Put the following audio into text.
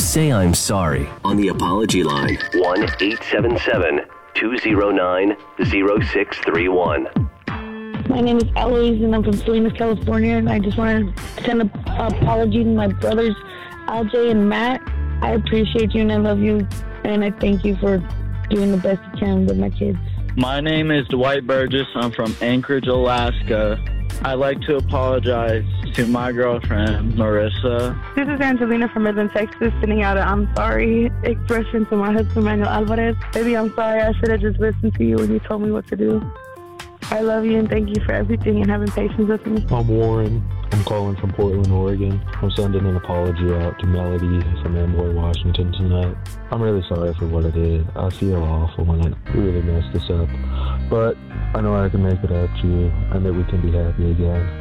say I'm sorry on the apology line. 1-877-209-0631. My name is Eloise, and I'm from Salinas, California, and I just want to send an apology to my brothers, LJ and Matt. I appreciate you, and I love you, and I thank you for doing the best you can with my kids. My name is Dwight Burgess. I'm from Anchorage, Alaska. I'd like to apologize to my girlfriend, Marissa. This is Angelina from Midland, Texas, sending out a I'm sorry expression to my husband, Manuel Alvarez. Baby, I'm sorry. I should have just listened to you when you told me what to do. I love you and thank you for everything and having patience with me. I'm Warren. I'm calling from Portland, Oregon. I'm sending an apology out to Melody from Amboy, Washington tonight. I'm really sorry for what I did. I feel awful when I really messed this up. But I know I can make it up to you and that we can be happy again.